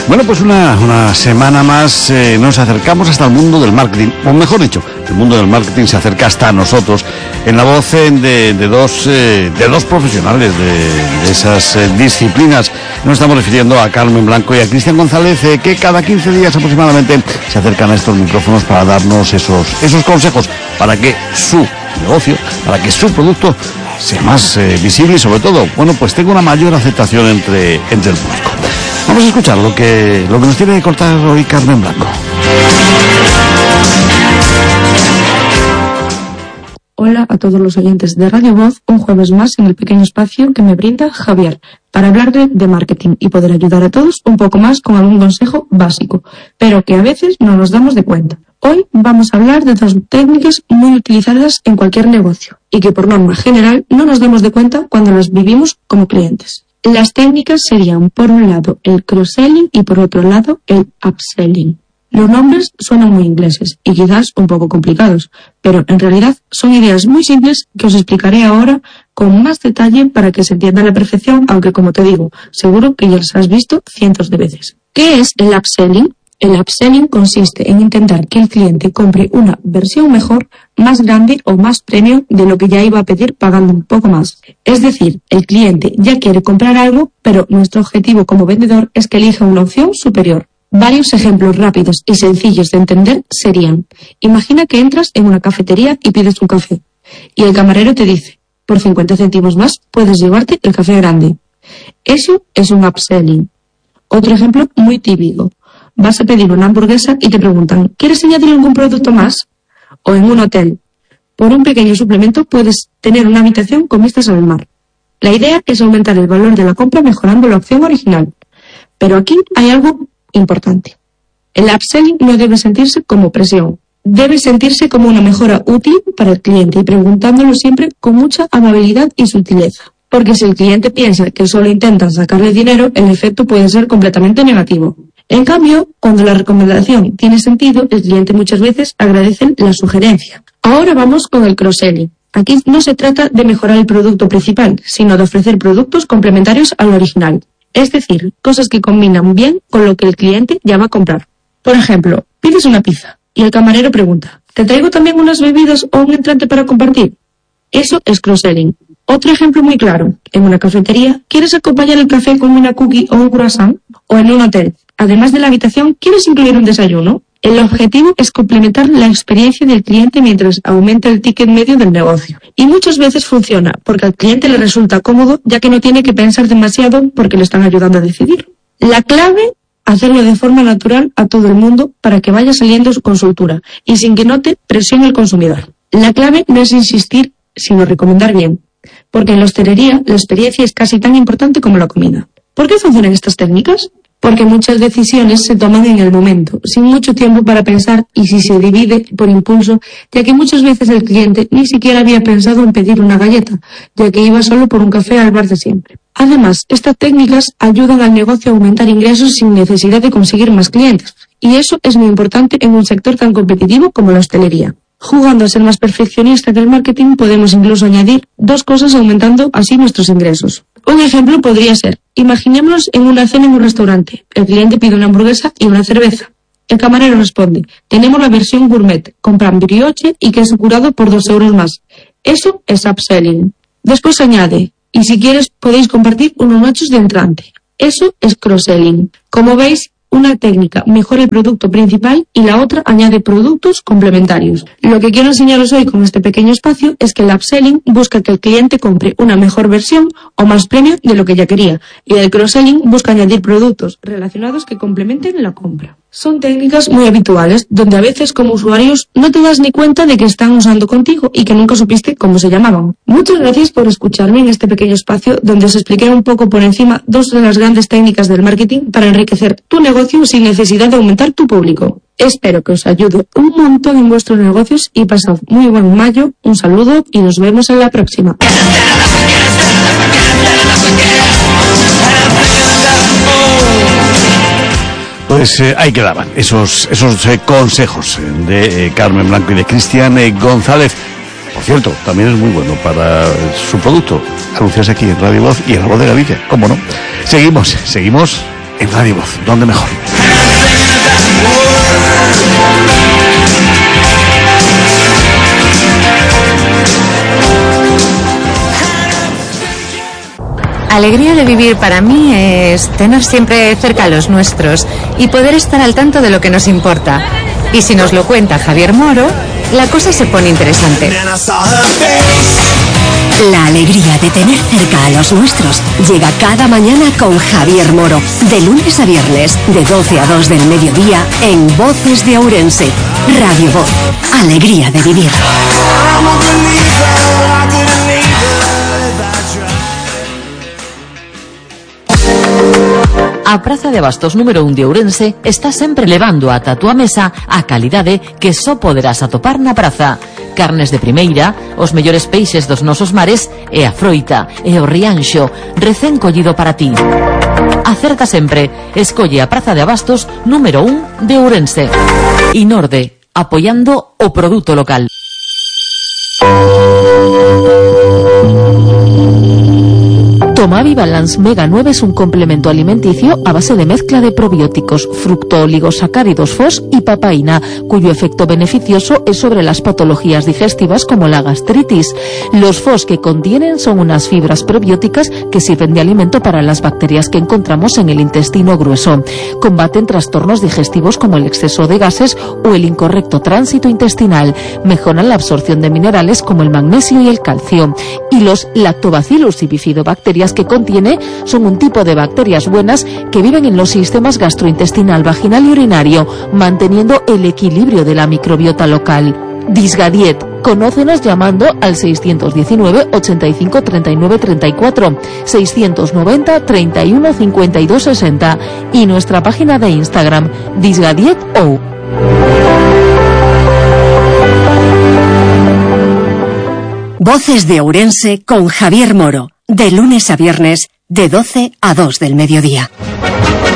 Bueno, pues una semana más nos acercamos hasta el mundo del marketing, o mejor dicho, el mundo del marketing se acerca hasta nosotros en la voz de dos profesionales de esas disciplinas. Nos estamos refiriendo a Carmen Blanco y a Cristian González, que cada 15 días aproximadamente se acercan a estos micrófonos para darnos esos consejos para que su negocio, para que su producto sea más visible y sobre todo, bueno, pues tenga una mayor aceptación entre el público. Vamos a escuchar lo que nos tiene que contar hoy Carmen Blanco. Hola a todos los oyentes de Radio Voz, un jueves más en el pequeño espacio que me brinda Javier para hablarle de marketing y poder ayudar a todos un poco más con algún consejo básico, pero que a veces no nos damos de cuenta. Hoy vamos a hablar de dos técnicas muy utilizadas en cualquier negocio y que por norma general no nos damos de cuenta cuando las vivimos como clientes. Las técnicas serían, por un lado, el cross-selling y por otro lado, el upselling. Los nombres suenan muy ingleses y quizás un poco complicados, pero en realidad son ideas muy simples que os explicaré ahora con más detalle para que se entienda a la perfección, aunque como te digo, seguro que ya las has visto cientos de veces. ¿Qué es el upselling? El upselling consiste en intentar que el cliente compre una versión mejor, más grande o más premium de lo que ya iba a pedir pagando un poco más. Es decir, el cliente ya quiere comprar algo, pero nuestro objetivo como vendedor es que elija una opción superior. Varios ejemplos rápidos y sencillos de entender serían: imagina que entras en una cafetería y pides un café, y el camarero te dice, por 50 céntimos más puedes llevarte el café grande. Eso es un upselling. Otro ejemplo muy típico. Vas a pedir una hamburguesa y te preguntan, ¿quieres añadir algún producto más? O en un hotel, por un pequeño suplemento puedes tener una habitación con vistas al mar. La idea es aumentar el valor de la compra mejorando la opción original. Pero aquí hay algo importante. El upselling no debe sentirse como presión. Debe sentirse como una mejora útil para el cliente y preguntándolo siempre con mucha amabilidad y sutileza. Porque si el cliente piensa que solo intentan sacarle dinero, el efecto puede ser completamente negativo. En cambio, cuando la recomendación tiene sentido, el cliente muchas veces agradece la sugerencia. Ahora vamos con el cross-selling. Aquí no se trata de mejorar el producto principal, sino de ofrecer productos complementarios al original. Es decir, cosas que combinan bien con lo que el cliente ya va a comprar. Por ejemplo, pides una pizza y el camarero pregunta, ¿te traigo también unas bebidas o un entrante para compartir? Eso es cross-selling. Otro ejemplo muy claro. En una cafetería, ¿quieres acompañar el café con una cookie o un croissant? O en un hotel, además de la habitación, ¿quieres incluir un desayuno? El objetivo es complementar la experiencia del cliente mientras aumenta el ticket medio del negocio. Y muchas veces funciona, porque al cliente le resulta cómodo, ya que no tiene que pensar demasiado porque le están ayudando a decidir. La clave, hacerlo de forma natural a todo el mundo para que vaya saliendo con soltura y sin que note presión el consumidor. La clave no es insistir, sino recomendar bien, porque en la hostelería la experiencia es casi tan importante como la comida. ¿Por qué funcionan estas técnicas? Porque muchas decisiones se toman en el momento, sin mucho tiempo para pensar y si se divide por impulso, ya que muchas veces el cliente ni siquiera había pensado en pedir una galleta, ya que iba solo por un café al bar de siempre. Además, estas técnicas ayudan al negocio a aumentar ingresos sin necesidad de conseguir más clientes, y eso es muy importante en un sector tan competitivo como la hostelería. Jugando a ser más perfeccionistas del marketing, podemos incluso añadir dos cosas aumentando así nuestros ingresos. Un ejemplo podría ser, imaginémonos en una cena en un restaurante. El cliente pide una hamburguesa y una cerveza. El camarero responde, tenemos la versión gourmet, con pan brioche y queso curado por 2 euros más. Eso es upselling. Después añade, y si quieres podéis compartir unos nachos de entrante. Eso es cross-selling. Como veis, una técnica mejora el producto principal y la otra añade productos complementarios. Lo que quiero enseñaros hoy con este pequeño espacio es que el upselling busca que el cliente compre una mejor versión o más premium de lo que ya quería, y el cross-selling busca añadir productos relacionados que complementen la compra. Son técnicas muy habituales, donde a veces como usuarios no te das ni cuenta de que están usando contigo y que nunca supiste cómo se llamaban. Muchas gracias por escucharme en este pequeño espacio donde os expliqué un poco por encima dos de las grandes técnicas del marketing para enriquecer tu negocio sin necesidad de aumentar tu público. Espero que os ayude un montón en vuestros negocios y pasad muy buen mayo. Un saludo y nos vemos en la próxima. Pues ahí quedaban esos consejos de Carmen Blanco y de Cristian González. Por cierto, también es muy bueno para su producto anunciarse aquí en Radio Voz y en La Voz de Galicia, ¿cómo no? Seguimos en Radio Voz. ¿Dónde mejor? Alegría de vivir para mí es tener siempre cerca a los nuestros y poder estar al tanto de lo que nos importa. Y si nos lo cuenta Javier Moro, la cosa se pone interesante. La alegría de tener cerca a los nuestros llega cada mañana con Javier Moro, de lunes a viernes, de 12 a 2 del mediodía, en Voces de Ourense. Radio Voz, alegría de vivir. A Praza de Abastos número 1 de Ourense está sempre levando ata a túa mesa a calidade que só poderás atopar na praza. Carnes de primeira, os mellores peixes dos nosos mares e a froita e o rianxo recén collido para ti. Acerta sempre, escolle a Praza de Abastos número 1 de Ourense. Inorde, apoiando o produto local. Tomavi Balance Mega 9 es un complemento alimenticio a base de mezcla de probióticos, fructooligosacáridos FOS y papaína, cuyo efecto beneficioso es sobre las patologías digestivas como la gastritis. Los FOS que contienen son unas fibras probióticas que sirven de alimento para las bacterias que encontramos en el intestino grueso. Combaten trastornos digestivos como el exceso de gases o el incorrecto tránsito intestinal. Mejoran la absorción de minerales como el magnesio y el calcio. Y los Lactobacillus y bifidobacterias que contiene son un tipo de bacterias buenas que viven en los sistemas gastrointestinal, vaginal y urinario, manteniendo el equilibrio de la microbiota local. Disgadiet, conócenos llamando al 619 85 39 34, 690 31 52 60 y nuestra página de Instagram, disgadietou. Voces de Ourense con Javier Moro, de lunes a viernes, de 12 a 2 del mediodía.